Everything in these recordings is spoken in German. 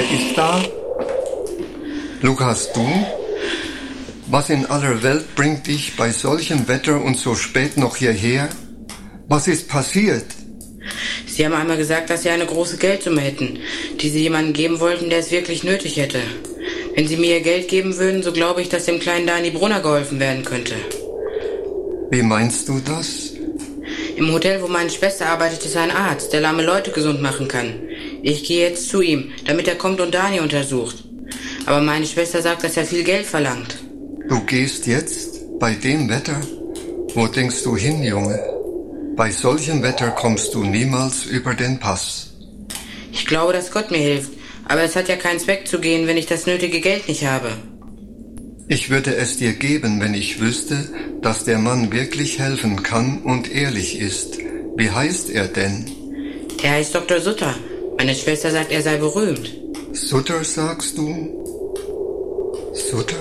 Wer ist da? Lukas, du? Was in aller Welt bringt dich bei solchem Wetter und so spät noch hierher? Was ist passiert? Sie haben einmal gesagt, dass Sie eine große Geldsumme hätten, die Sie jemandem geben wollten, der es wirklich nötig hätte. Wenn Sie mir Ihr Geld geben würden, so glaube ich, dass dem kleinen Dani Brunner geholfen werden könnte. Wie meinst du das? Im Hotel, wo meine Schwester arbeitet, ist ein Arzt, der lahme Leute gesund machen kann. Ich gehe jetzt zu ihm, damit er kommt und Dani untersucht. Aber meine Schwester sagt, dass er viel Geld verlangt. Du gehst jetzt? Bei dem Wetter? Wo denkst du hin, Junge? Bei solchem Wetter kommst du niemals über den Pass. Ich glaube, dass Gott mir hilft. Aber es hat ja keinen Zweck zu gehen, wenn ich das nötige Geld nicht habe. Ich würde es dir geben, wenn ich wüsste, dass der Mann wirklich helfen kann und ehrlich ist. Wie heißt er denn? Er heißt Dr. Sutter. Meine Schwester sagt, er sei berühmt. Sutter, sagst du? Sutter?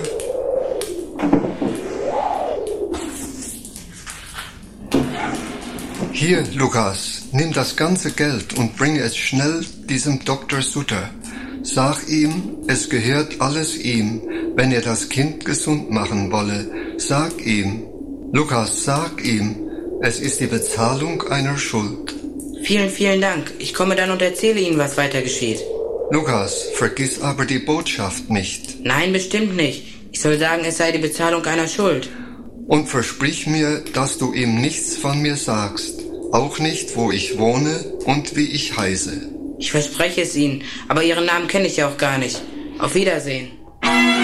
Hier, Lukas, nimm das ganze Geld und bringe es schnell diesem Dr. Sutter. Sag ihm, es gehört alles ihm, wenn er das Kind gesund machen wolle. Sag ihm, Lukas, sag ihm, es ist die Bezahlung einer Schuld. Vielen, vielen Dank. Ich komme dann und erzähle Ihnen, was weiter geschieht. Lukas, vergiss aber die Botschaft nicht. Nein, bestimmt nicht. Ich soll sagen, es sei die Bezahlung einer Schuld. Und versprich mir, dass du ihm nichts von mir sagst. Auch nicht, wo ich wohne und wie ich heiße. Ich verspreche es Ihnen, aber Ihren Namen kenne ich ja auch gar nicht. Auf Wiedersehen.